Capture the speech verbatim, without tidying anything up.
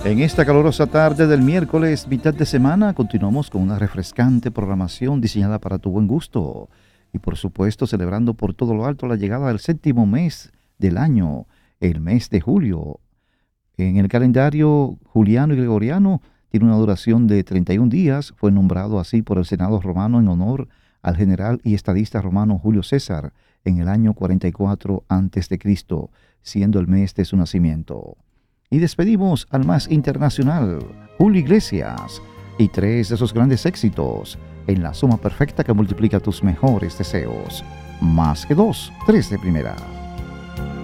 En esta calurosa tarde del miércoles, mitad de semana, continuamos con una refrescante programación diseñada para tu buen gusto. Y por supuesto, celebrando por todo lo alto la llegada del séptimo mes del año, el mes de julio. En el calendario juliano y gregoriano tiene una duración de treinta y un días. Fue nombrado así por el Senado romano en honor al general y estadista romano Julio César en el año cuarenta y cuatro antes de Cristo, siendo el mes de su nacimiento. Y despedimos al más internacional, Julio Iglesias, y tres de sus grandes éxitos, en la suma perfecta que multiplica tus mejores deseos. Más que dos, tres de primera.